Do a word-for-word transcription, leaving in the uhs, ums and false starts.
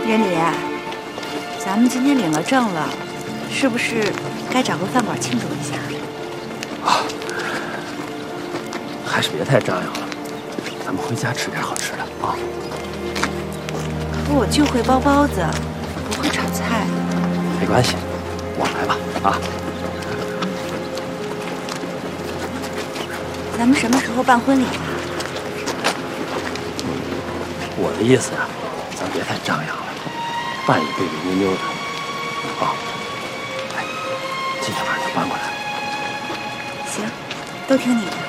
任理，咱们今天领了证了，是不是该找个饭馆庆祝一下？ 啊，还是别太张扬了，咱们回家吃点好吃的啊。 可我就会包包子，不会炒菜。 没关系，我来吧啊。 咱们什么时候办婚礼啊？ 我的意思呀、啊，咱别太张扬了，办一个别别扭扭的啊。哎，今天晚上就搬过来。 行，都听你的。